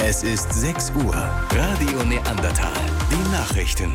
Es ist 6 Uhr. Radio Neandertal. Die Nachrichten.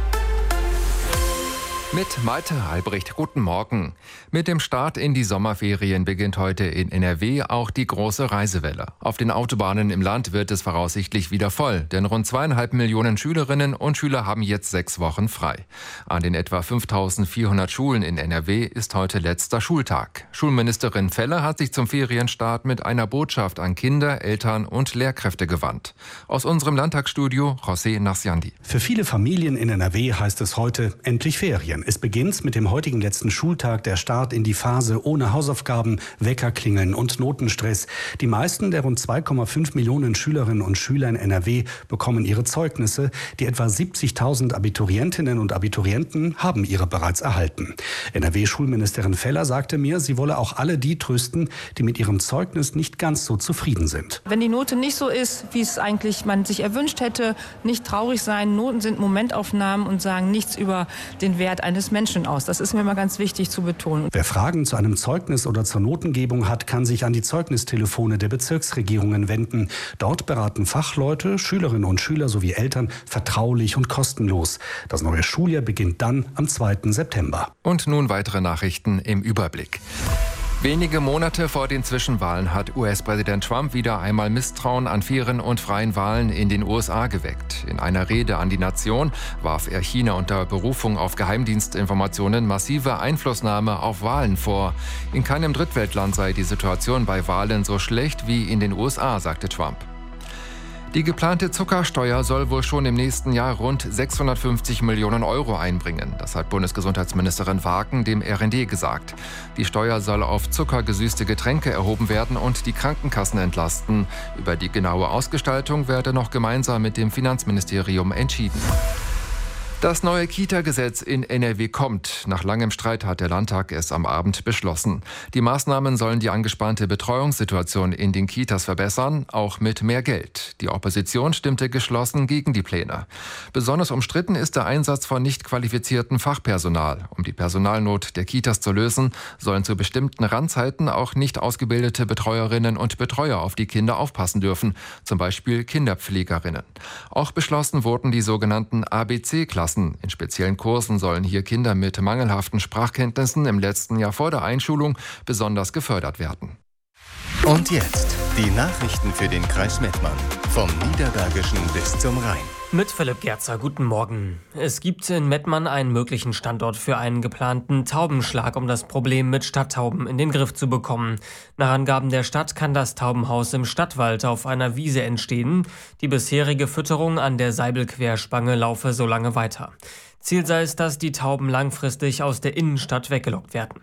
Mit Malte Albrecht, guten Morgen. Mit dem Start in die Sommerferien beginnt heute in NRW auch die große Reisewelle. Auf den Autobahnen im Land wird es voraussichtlich wieder voll, denn rund 2,5 Millionen Schülerinnen und Schüler haben jetzt 6 Wochen frei. An den etwa 5.400 Schulen in NRW ist heute letzter Schultag. Schulministerin Feller hat sich zum Ferienstart mit einer Botschaft an Kinder, Eltern und Lehrkräfte gewandt. Aus unserem Landtagsstudio José Narciandi. Für viele Familien in NRW heißt es heute endlich Ferien. Es beginnt mit dem heutigen letzten Schultag, der Start in die Phase ohne Hausaufgaben, Weckerklingeln und Notenstress. Die meisten der rund 2,5 Millionen Schülerinnen und Schüler in NRW bekommen ihre Zeugnisse. Die etwa 70.000 Abiturientinnen und Abiturienten haben ihre bereits erhalten. NRW-Schulministerin Feller sagte mir, sie wolle auch alle die trösten, die mit ihrem Zeugnis nicht ganz so zufrieden sind. Wenn die Note nicht so ist, wie es eigentlich man sich erwünscht hätte, nicht traurig sein. Noten sind Momentaufnahmen und sagen nichts über den Wert eines Menschen aus. Das ist mir immer ganz wichtig zu betonen. Wer Fragen zu einem Zeugnis oder zur Notengebung hat, kann sich an die Zeugnistelefone der Bezirksregierungen wenden. Dort beraten Fachleute, Schülerinnen und Schüler sowie Eltern vertraulich und kostenlos. Das neue Schuljahr beginnt dann am 2. September. Und nun weitere Nachrichten im Überblick. Wenige Monate vor den Zwischenwahlen hat US-Präsident Trump wieder einmal Misstrauen an fairen und freien Wahlen in den USA geweckt. In einer Rede an die Nation warf er China unter Berufung auf Geheimdienstinformationen massive Einflussnahme auf Wahlen vor. In keinem Drittweltland sei die Situation bei Wahlen so schlecht wie in den USA, sagte Trump. Die geplante Zuckersteuer soll wohl schon im nächsten Jahr rund 650 Millionen Euro einbringen. Das hat Bundesgesundheitsministerin Wagen dem RND gesagt. Die Steuer soll auf zuckergesüßte Getränke erhoben werden und die Krankenkassen entlasten. Über die genaue Ausgestaltung werde noch gemeinsam mit dem Finanzministerium entschieden. Das neue Kita-Gesetz in NRW kommt. Nach langem Streit hat der Landtag es am Abend beschlossen. Die Maßnahmen sollen die angespannte Betreuungssituation in den Kitas verbessern, auch mit mehr Geld. Die Opposition stimmte geschlossen gegen die Pläne. Besonders umstritten ist der Einsatz von nicht qualifiziertem Fachpersonal. Um die Personalnot der Kitas zu lösen, sollen zu bestimmten Randzeiten auch nicht ausgebildete Betreuerinnen und Betreuer auf die Kinder aufpassen dürfen, zum Beispiel Kinderpflegerinnen. Auch beschlossen wurden die sogenannten ABC-Klassen. In speziellen Kursen sollen hier Kinder mit mangelhaften Sprachkenntnissen im letzten Jahr vor der Einschulung besonders gefördert werden. Und jetzt die Nachrichten für den Kreis Mettmann. Vom Niederbergischen bis zum Rhein. Mit Philipp Gerzer, guten Morgen. Es gibt in Mettmann einen möglichen Standort für einen geplanten Taubenschlag, um das Problem mit Stadttauben in den Griff zu bekommen. Nach Angaben der Stadt kann das Taubenhaus im Stadtwald auf einer Wiese entstehen. Die bisherige Fütterung an der Seibelquerspange laufe so lange weiter. Ziel sei es, dass die Tauben langfristig aus der Innenstadt weggelockt werden.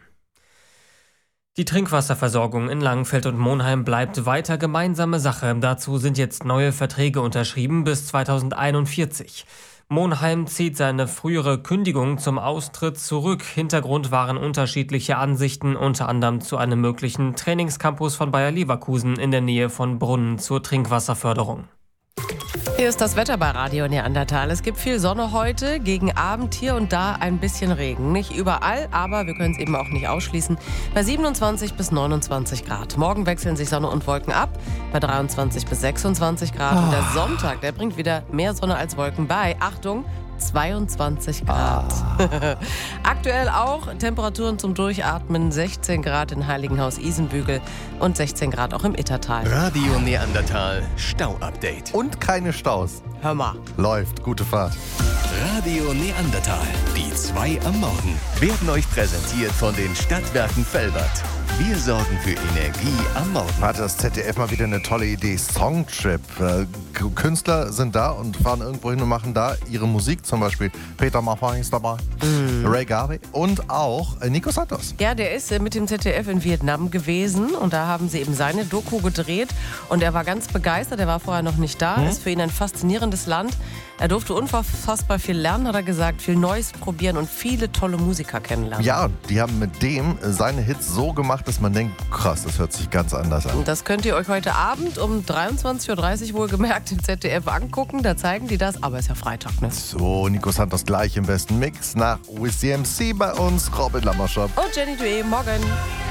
Die Trinkwasserversorgung in Langenfeld und Monheim bleibt weiter gemeinsame Sache. Dazu sind jetzt neue Verträge unterschrieben bis 2041. Monheim zieht seine frühere Kündigung zum Austritt zurück. Hintergrund waren unterschiedliche Ansichten, unter anderem zu einem möglichen Trainingscampus von Bayer Leverkusen in der Nähe von Brunnen zur Trinkwasserförderung. Hier ist das Wetter bei Radio Neandertal. Es gibt viel Sonne heute, gegen Abend hier und da ein bisschen Regen. Nicht überall, aber wir können es eben auch nicht ausschließen. Bei 27 bis 29 Grad. Morgen wechseln sich Sonne und Wolken ab, bei 23 bis 26 Grad. Und der Sonntag, der bringt wieder mehr Sonne als Wolken bei, Achtung, 22 Grad. Aktuell auch Temperaturen zum Durchatmen, 16 Grad in Heiligenhaus-Isenbügel und 16 Grad auch im Ittertal. Radio Neandertal Stau-Update. Und keine Staus. Hör mal. Läuft, gute Fahrt. Radio Neandertal, die 2 am Morgen, werden euch präsentiert von den Stadtwerken Velbert. Wir sorgen für Energie am Morgen. Hatte das ZDF mal wieder eine tolle Idee, Songtrip. Künstler sind da und fahren irgendwo hin und machen da ihre Musik. Zum Beispiel Peter Maffay ist dabei, Ray Garvey und auch Nico Santos. Ja, der ist mit dem ZDF in Vietnam gewesen und da haben sie eben seine Doku gedreht und er war ganz begeistert, er war vorher noch nicht da, ist für ihn ein faszinierendes Land. Er durfte unfassbar viel lernen, hat er gesagt, viel Neues probieren und viele tolle Musiker kennenlernen. Ja, die haben mit dem seine Hits so gemacht, dass man denkt, krass, das hört sich ganz anders an. Und das könnt ihr euch heute Abend um 23.30 Uhr wohlgemerkt im ZDF angucken, da zeigen die das, aber ist ja Freitag, ne? So, Nico Santos gleich im besten Mix nach WCMC bei uns, Robin Lammerschop. Und Jenny Due, morgen.